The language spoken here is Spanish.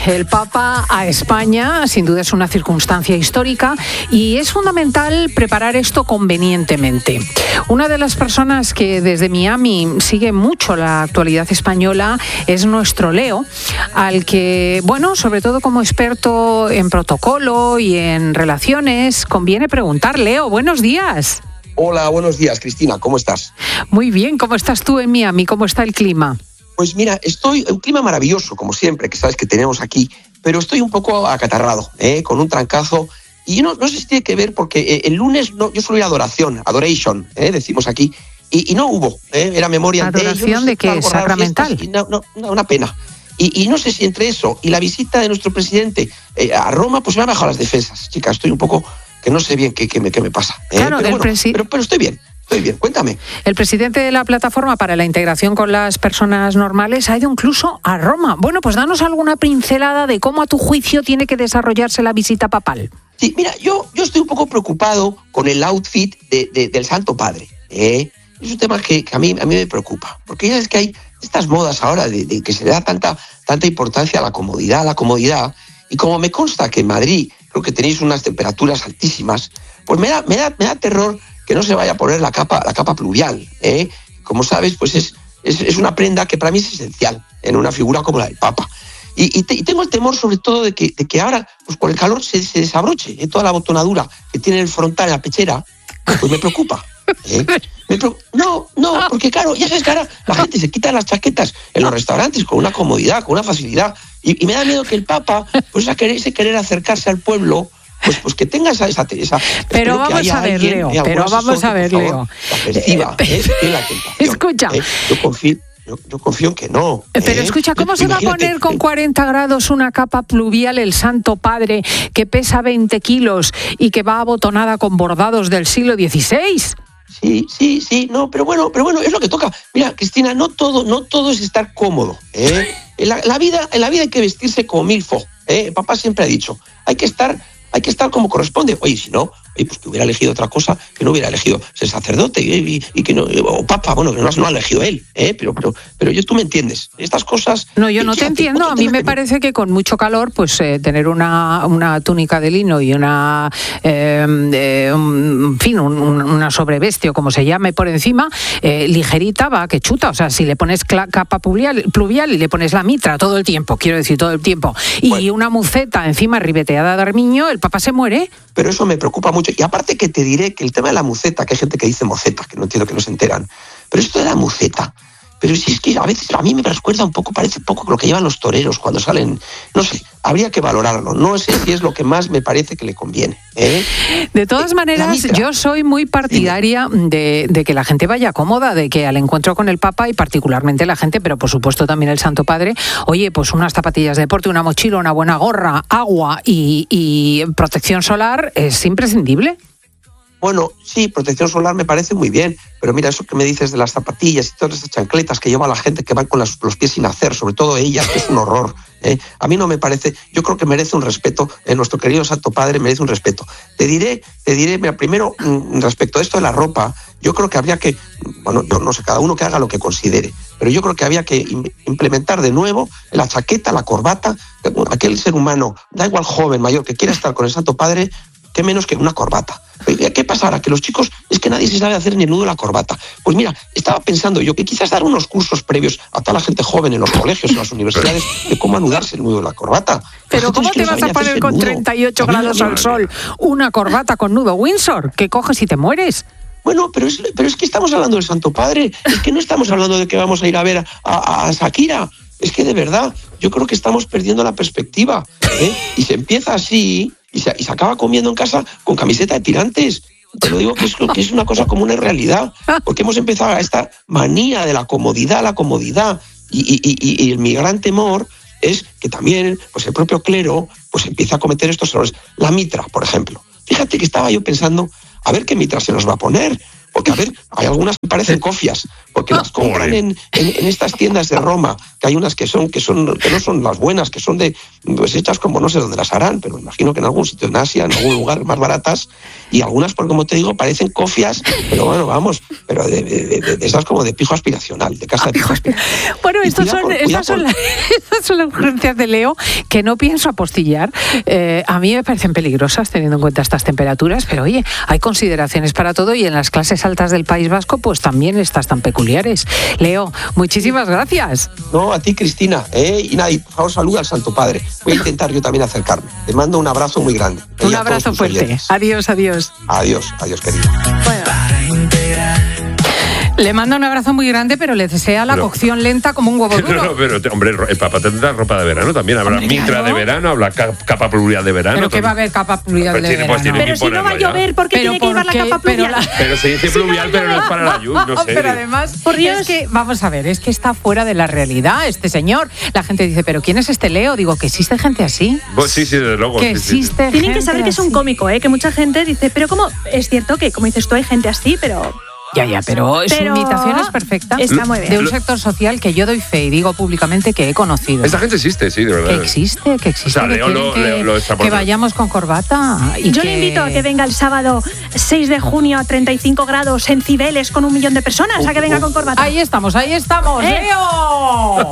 el Papa a España, sin duda es una circunstancia histórica y es fundamental preparar esto convenientemente. Una de las personas que desde Miami sigue mucho la actualidad española es nuestro Leo, al que, bueno, sobre todo como experto en protocolo y en relaciones, conviene preguntar. Leo, buenos días. Hola, buenos días, Cristina, ¿cómo estás? Muy bien, ¿cómo estás tú en Miami? ¿Cómo está el clima? Pues mira, estoy en un clima maravilloso, como siempre, que sabes que tenemos aquí, pero estoy un poco acatarrado, con un trancazo. Y no sé si tiene que ver porque el lunes yo suelo ir a adoration, decimos aquí, y no hubo, era memoria de ¿Adoración de qué? ¿Sacramental? Una pena. Y no sé si entre eso y la visita de nuestro presidente a Roma, pues me han bajado las defensas. Chica, estoy un poco que no sé bien qué me pasa. Claro, pero estoy bien. Cuéntame. El presidente de la Plataforma para la Integración con las Personas Normales ha ido incluso a Roma. Bueno, pues danos alguna pincelada de cómo a tu juicio tiene que desarrollarse la visita papal. Sí, mira, yo estoy un poco preocupado con el outfit del Santo Padre. Es un tema que a mí me preocupa, porque ya es que hay estas modas ahora de que se le da tanta importancia a la comodidad, y como me consta que en Madrid creo que tenéis unas temperaturas altísimas, pues me da terror que no se vaya a poner la capa pluvial. Como sabes, pues es una prenda que para mí es esencial en una figura como la del Papa. Y tengo el temor sobre todo de que ahora, pues por el calor, se desabroche toda la botonadura que tiene el frontal, la pechera, pues me preocupa. No, porque claro, ya sabes que ahora la gente se quita las chaquetas en los restaurantes con una comodidad, con una facilidad, y me da miedo que el Papa, pues ese querer acercarse al pueblo, pues que tenga esa pero vamos a ver, Leo, Leo. Escucha. Yo confío en que no. Pero escucha, ¿cómo se va a poner con 40 grados una capa pluvial el Santo Padre que pesa 20 kilos y que va abotonada con bordados del siglo XVI? Sí, no, pero bueno, es lo que toca. Mira, Cristina, no todo es estar cómodo. En la vida hay que vestirse como milfo. Papá siempre ha dicho, hay que estar como corresponde. Oye, si no, pues que hubiera elegido otra cosa, que no hubiera elegido ser sacerdote y que no, o papa, bueno, que no ha elegido él, pero tú me entiendes. Estas cosas. No, yo no te entiendo. A mí me parece que con mucho calor, pues tener una túnica de lino y una sobreveste o como se llame por encima, ligerita, va que chuta. O sea, si le pones capa pluvial y le pones la mitra todo el tiempo, y una muceta encima ribeteada de armiño, el Papa se muere. Pero eso me preocupa mucho. Y aparte que te diré que el tema de la muceta, que hay gente que dice moceta, que no entiendo, que no se enteran, pero esto de la muceta, pero si es que a veces a mí me recuerda parece poco lo que llevan los toreros cuando salen, no sé, habría que valorarlo. No sé si es lo que más me parece que le conviene. De todas maneras, yo soy muy partidaria de que la gente vaya cómoda, de que al encuentro con el Papa y particularmente la gente, pero por supuesto también el Santo Padre, oye, pues unas zapatillas de deporte, una mochila, una buena gorra, agua y protección solar es imprescindible. Bueno, sí, protección solar me parece muy bien, pero mira, eso que me dices de las zapatillas y todas esas chancletas que lleva la gente que van con los pies sin hacer, sobre todo ellas, que es un horror. A mí no me parece, yo creo que merece un respeto, nuestro querido Santo Padre merece un respeto. Te diré, mira, primero, respecto a esto de la ropa, yo creo que habría que, bueno, yo no sé, cada uno que haga lo que considere, pero yo creo que había que implementar de nuevo la chaqueta, la corbata, aquel ser humano, da igual joven, mayor, que quiera estar con el Santo Padre, qué menos que una corbata. ¿Qué pasa ahora? Que los chicos, es que nadie se sabe hacer ni el nudo de la corbata. Pues mira, estaba pensando yo que quizás dar unos cursos previos a toda la gente joven en los colegios, en las universidades, de cómo anudarse el nudo de la corbata. Pero ¿cómo te vas a poner con 38 grados al sol una corbata con nudo Windsor? ¿Qué coges y te mueres? Bueno, pero es que estamos hablando del Santo Padre, es que no estamos hablando de que vamos a ir a ver a Shakira. Es que de verdad, yo creo que estamos perdiendo la perspectiva. Y se empieza así y se acaba comiendo en casa con camiseta de tirantes. Te lo digo que es una cosa como una realidad, porque hemos empezado a esta manía de la comodidad, y el mi gran temor es que también pues el propio clero pues empieza a cometer estos errores. La mitra, por ejemplo. Fíjate que estaba yo pensando, a ver qué mitra se nos va a poner, Porque, a ver, hay algunas que parecen cofias, porque las compran en estas tiendas de Roma, que hay unas que no son las buenas, que son pues hechas como no sé dónde las harán, pero imagino que en algún sitio en Asia, en algún lugar más baratas, y algunas, por como te digo, parecen cofias, pero bueno, vamos, pero de esas como de pijo aspiracional, de casa de pijo aspiracional. Bueno, estas son las ocurrencias de Leo que no pienso apostillar. A mí me parecen peligrosas teniendo en cuenta estas temperaturas, pero oye, hay consideraciones para todo y en las clases altas del País Vasco pues también estas tan peculiares. Leo, muchísimas gracias. No, a ti, Cristina, y nadie, por favor, saluda al Santo Padre. Voy a intentar yo también acercarme. Te mando un abrazo muy grande. Un abrazo fuerte. Oyentes. Adiós. Adiós, querido. Bueno. Le manda un abrazo muy grande, pero le desea la cocción lenta como un huevo duro. No, pero hombre, el Papa tendrá ropa de verano también. Habrá mitra de verano, habrá capa pluvial de verano. ¿Pero qué va a haber capa pluvial de verano? Pero si no va a llover, ¿por qué tiene que llevar la capa pluvial? Pero se dice pluvial, pero no es para la lluvia, no sé. Pero además, por Dios, es que, vamos a ver, es que está fuera de la realidad este señor. La gente dice, ¿pero quién es este Leo? Digo, que existe gente así. Pues sí, desde luego. Que existe gente. Tienen que saber que es un cómico, que mucha gente dice, pero ¿cómo? Es cierto que, como dices tú, hay gente así, pero... Pero su imitación es perfecta. Está muy bien. De un sector social que yo doy fe y digo públicamente que he conocido. Esta gente existe, sí, de verdad. Que existe. O sea, Leo que vayamos con corbata. Yo le invito a que venga el sábado 6 de junio a 35 grados en Cibeles con 1 millón de personas, a que venga con corbata. Ahí estamos, Leo.